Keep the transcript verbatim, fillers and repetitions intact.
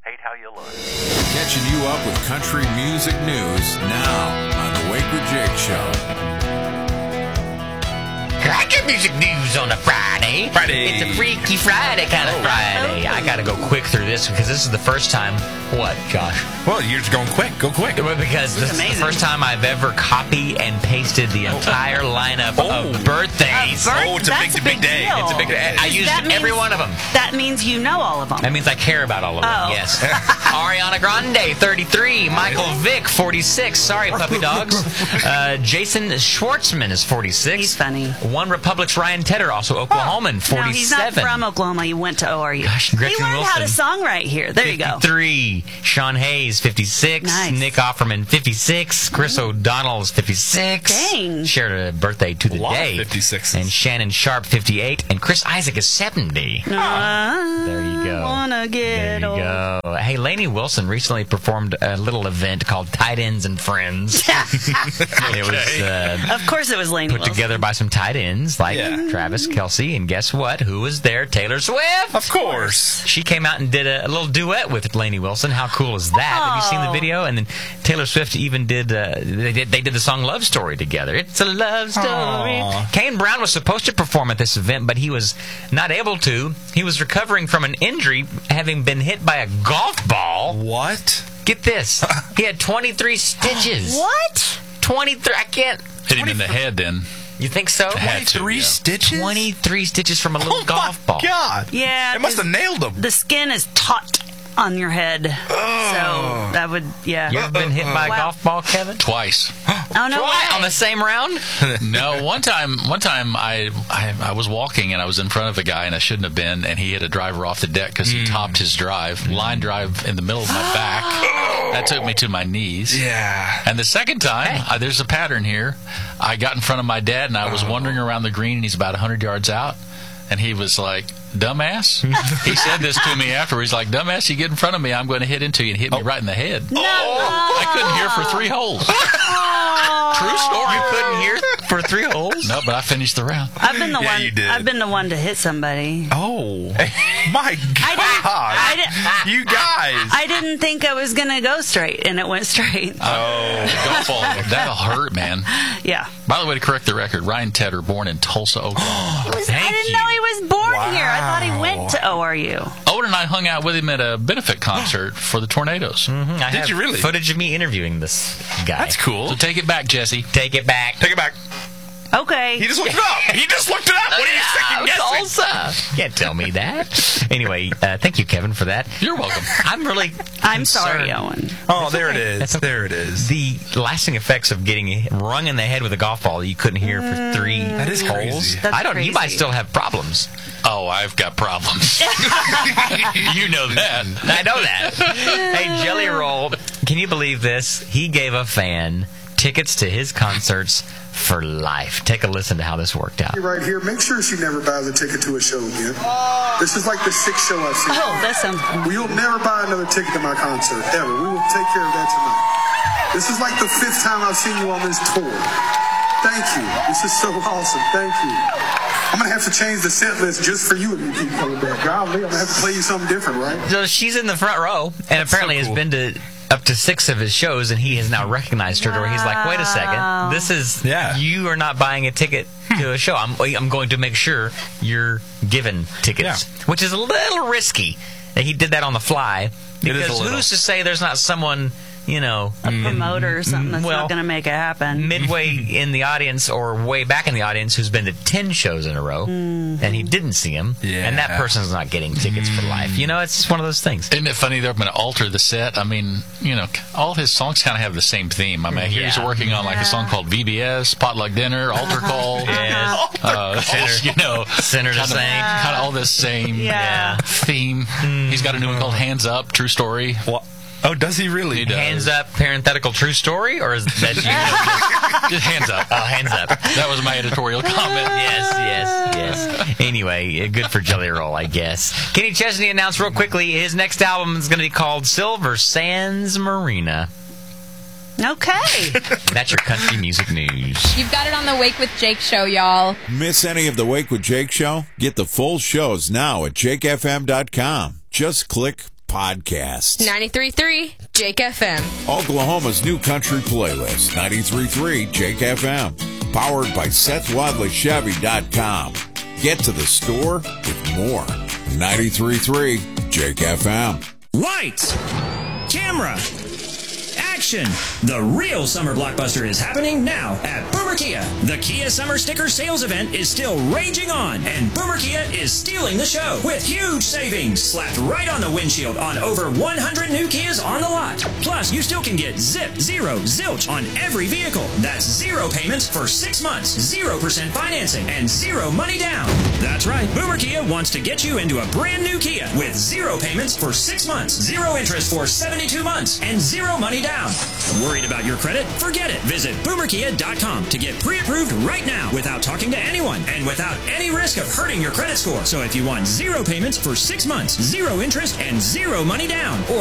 hate how you look. Catching you up with country music news now on the Wake with Jake Show. Country music news on a Friday. Friday. It's a Freaky Friday kind of Friday. I got to go quick through this because this is the first time. What, Josh? Well, you're just going quick. Go quick. Because this is the first time I've ever copied and pasted the entire lineup Oh. of birthdays. Uh, birth- Oh, it's a that's big, a big big day. deal. It's a big day. I used That every means- one of them. That means you know all of them. That means I care about all of them, Oh. yes. Ariana Grande, thirty-three. Michael Vick, forty-six. Sorry, puppy dogs. Uh, Jason Schwartzman is forty-six. He's funny. One Republic's Ryan Tedder, also Oklahoman, forty-seven. No, he's not from Oklahoma. He went to O R U. Gosh, he Gretchen learned how to Wilson. songwrite here. There you go. fifty-three. Sean Hayes, fifty-six. Nice. Nick Offerman, fifty-six. Chris O'Donnell is fifty-six. Dang. Shared a birthday to the lot of day. fifty-sixes. And Shannon Sharp, fifty-eight. And Chris Isaac is seventy. Uh, There you go. Wanna get There you old. go. Hey, Lainey Wilson recently performed a little event called Tight Ends and Friends. It was uh, Of course it was Lainey put Wilson. together by some tight ends like Yeah. Travis Kelce. And guess what? Who was there? Taylor Swift. Of course. She came out and did a, a little duet with Lainey Wilson. How cool is that? Have you seen the Oh. video? And then Taylor Swift even did, uh, they did they did the song Love Story together. It's a love story. Aw. Kane Brown was supposed to perform at this event, but he was not able to. He was recovering from an injury, having been hit by a golf ball. What? Get this. He had twenty-three stitches. What? twenty-three. I can't. Hit him in the head then. You think so? Had to, Three yeah. stitches? twenty-three stitches from a little Oh, golf my ball. God. Yeah. It must have the- nailed him. The skin is taut on your head. So that would, yeah. You ever been hit by a Wow. golf ball, Kevin? Twice. Oh, no Why? way. On the same round? No, one time, one time I, I I was walking and I was in front of a guy and I shouldn't have been, and he hit a driver off the deck because he topped his drive, line drive in the middle of my back. That took me to my knees. Yeah. And the second time, I, there's a pattern here. I got in front of my dad and I was wandering around the green, and he's about one hundred yards out, and he was like, "Dumbass." He said this to me afterwards. He's like, "Dumbass, you get in front of me, I'm going to hit into you," and hit me right in the head. No. I couldn't hear for three holes. True story. You couldn't hear for three holes? No, but I finished the round. I've been the Yeah, one. you did. I've been the one to hit somebody. Oh. My God. I didn't. You guys. I didn't think I was gonna go straight, and it went straight. oh. Golf ball, that'll hurt, man. Yeah. By the way, to correct the record, Ryan Tedder, born in Tulsa, Oklahoma. He was, Thank I didn't you. know he was born Wow. here. I thought he went to O R U. Owen and I hung out with him at a benefit concert for the Tornadoes. Mm-hmm. I Did have you really? footage of me interviewing this guy. That's cool. So take it back, Jesse. Take it back. Take it back. Okay. He just looked it up. He just looked it up. What are you second guessing? Tulsa. Can't tell me that. Anyway, uh, thank you, Kevin, for that. You're welcome. I'm really I'm sorry, concerned. Owen. Oh, there it is. That's okay. There it is. The lasting effects of getting rung in the head with a golf ball that you couldn't hear for three That is holes. crazy. That's I don't. You crazy. might still have problems. Oh, I've got problems. You know that. I know that. Hey, Jelly Roll, can you believe this? He gave a fan tickets to his concerts for life. Take a listen to how this worked out. Right here, make sure she never buys a ticket to a show again. This is like the sixth show I've seen. Oh, that sounds. We'll never buy another ticket to my concert, ever. We will take care of that tonight. This is like the fifth time I've seen you on this tour. Thank you. This is so awesome. Thank you. I'm going to have to change the set list just for you if you keep coming back. Golly, I'm going to have to play you something different, right? So she's in the front row, and apparently so has cool. been to up to six of his shows, and he has now recognized her. To where he's like, "Wait a second, this is Yeah. you are not buying a ticket to a show. I'm I'm going to make sure you're given tickets," which is a little risky. And he did that on the fly It is a because little. who's to say there's not someone, you know, A promoter or something that's well, not going to make it happen. midway in the audience or way back in the audience who's been to ten shows in a row and he didn't see him, Yeah. and that person's not getting tickets for life. You know, it's just one of those things. Isn't it funny they're going to alter the set? I mean, you know, all his songs kind of have the same theme. I mean, he's Yeah. working on like a song called V B S, Potluck Dinner, Altar Call. Yes. Uh, you know, Sinner to kind of, Saint. kind of all this same Yeah. theme. He's got a new one called Hands Up, True Story. What? Oh, does he really? He does. Hands up, parenthetical true story, or is that you? Just hands up. Oh, hands up. That was my editorial comment. Yes, yes, yes. Anyway, good for Jelly Roll, I guess. Kenny Chesney announced real quickly his next album is going to be called Silver Sands Marina. Okay. That's your country music news. You've got it on the Wake with Jake show, y'all. Miss any of the Wake with Jake show? Get the full shows now at jake f m dot com. Just click podcast. ninety-three point three Jake F M. Oklahoma's new country playlist, ninety-three point three Jake F M. Powered by Seth Wadley Chevy dot com. Get to the store with more. ninety-three point three Jake F M. Lights, camera, action. The real summer blockbuster is happening now at Boomer Kia. The Kia Summer Sticker Sales Event is still raging on, and Boomer Kia is stealing the show with huge savings slapped right on the windshield on over one hundred new Kias on the lot. Plus, you still can get zip, zero, zilch on every vehicle. That's zero payments for six months, zero percent financing, and zero money down. That's right. Boomer Kia wants to get you into a brand new Kia with zero payments for six months, zero interest for seventy-two months, and zero money down. Worried about your credit? Forget it. Visit Boomer Kia dot com to get pre-approved right now without talking to anyone and without any risk of hurting your credit score. So if you want zero payments for six months, zero interest, and zero money down, or